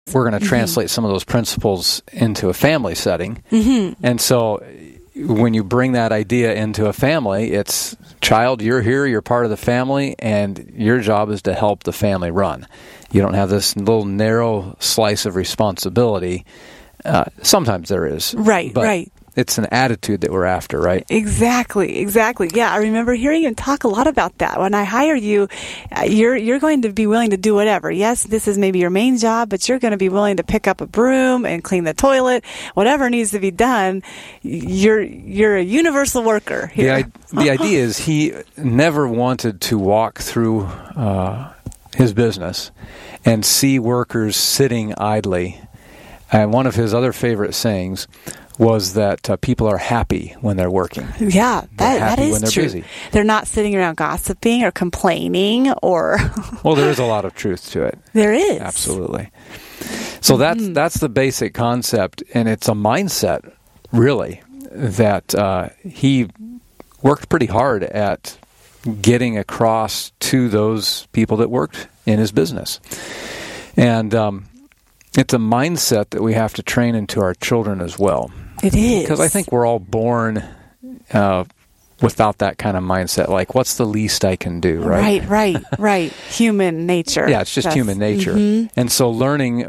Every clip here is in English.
we're going to translate some of those principles into a family setting. And so when you bring that idea into a family, it's, child, you're here, you're part of the family, and your job is to help the family run. You don't have this little narrow slice of responsibility. Sometimes there is. Right, right. It's an attitude that we're after, right? Exactly. Yeah, I remember hearing him talk a lot about that. When I hire you, you're going to be willing to do whatever. Yes, this is maybe your main job, but you're going to be willing to pick up a broom and clean the toilet, whatever needs to be done. You're a universal worker here. The idea is he never wanted to walk through his business and see workers sitting idly. And one of his other favorite sayings was that people are happy when they're working. Yeah, that is when they're true. Busy. They're not sitting around gossiping or complaining or... Well, there is a lot of truth to it. There is. Absolutely. So that's the basic concept, and it's a mindset, really, that he worked pretty hard at getting across to those people that worked in his business. And it's a mindset that we have to train into our children as well. It is. Because I think we're all born without that kind of mindset. Like, what's the least I can do, right? Right. Human nature. Yeah, it's just human nature. And so learning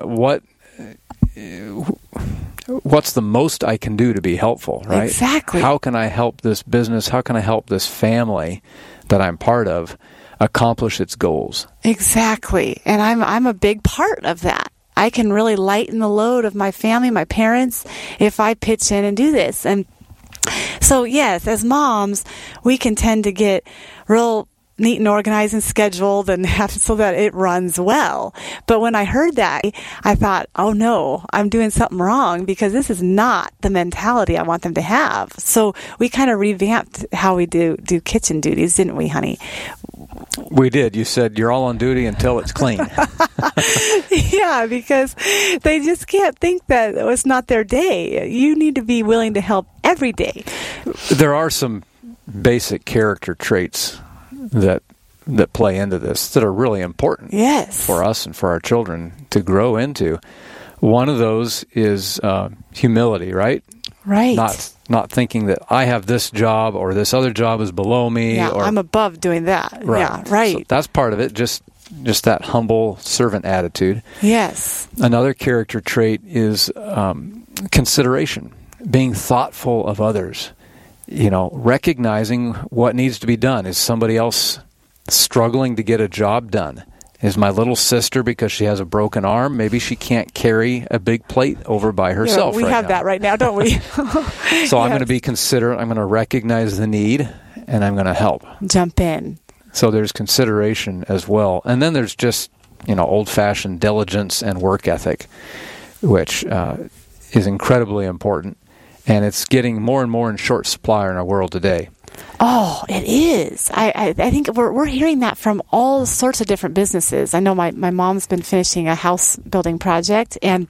what's the most I can do to be helpful, right? Exactly. How can I help this business? How can I help this family that I'm part of accomplish its goals? Exactly. And I'm a big part of that. I can really lighten the load of my family, my parents, if I pitch in and do this. And so, yes, as moms, we can tend to get real neat and organized and scheduled and have so that it runs well. But when I heard that, I thought, oh no, I'm doing something wrong because this is not the mentality I want them to have. So we kind of revamped how we do kitchen duties, didn't we, honey? We did. You said you're all on duty until it's clean. Yeah, because they just can't think that it's not their day. You need to be willing to help every day. There are some basic character traits that play into this that are really important for us and for our children to grow into. One of those is humility, right? Right. Not thinking that I have this job or this other job is below me. Yeah, or, I'm above doing that. Right. Yeah, right. So that's part of it, just that humble servant attitude. Yes. Another character trait is consideration, being thoughtful of others. Recognizing what needs to be done. Is somebody else struggling to get a job done? Is my little sister, because she has a broken arm, maybe she can't carry a big plate over by herself we have that right now, don't we? So I'm going to be considerate. I'm going to recognize the need, and I'm going to help. Jump in. So there's consideration as well. And then there's just, old-fashioned diligence and work ethic, which is incredibly important. And it's getting more and more in short supply in our world today. Oh, it is. I think we're hearing that from all sorts of different businesses. I know my mom's been finishing a house building project, and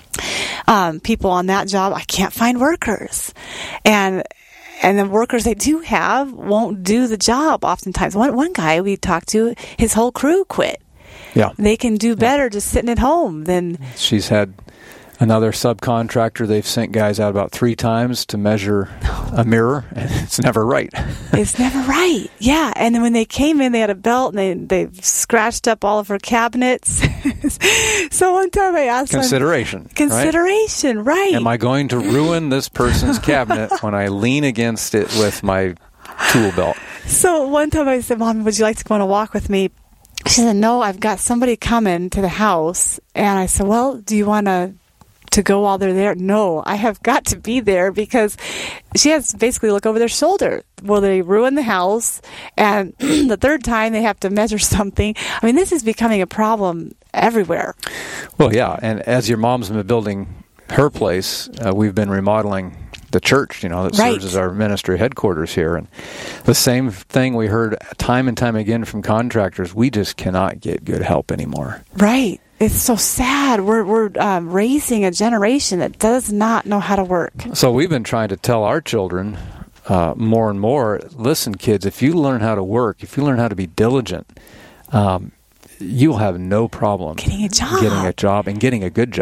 people on that job, I can't find workers. And the workers they do have won't do the job oftentimes. One guy we talked to, his whole crew quit. Yeah. They can do better just sitting at home than... She's had another subcontractor. They've sent guys out about 3 times to measure a mirror, and it's never right. It's never right. Yeah. And then when they came in, they had a belt, and they scratched up all of her cabinets. So one time I asked Consideration, right? Am I going to ruin this person's cabinet when I lean against it with my tool belt? So one time I said, Mom, would you like to go on a walk with me? She said, no, I've got somebody coming to the house. And I said, well, do you want to go while they're there? No, I have got to be there because she has to basically look over their shoulder. Will they ruin the house? And the third time they have to measure something. I mean, this is becoming a problem everywhere. Well, yeah. And as your mom's been building her place, we've been remodeling the church, that serves as our ministry headquarters here. And the same thing we heard time and time again from contractors, we just cannot get good help anymore. Right. It's so sad. We're raising a generation that does not know how to work. So we've been trying to tell our children more and more, listen, kids, if you learn how to work, if you learn how to be diligent, you'll have no problem getting a job and getting a good job.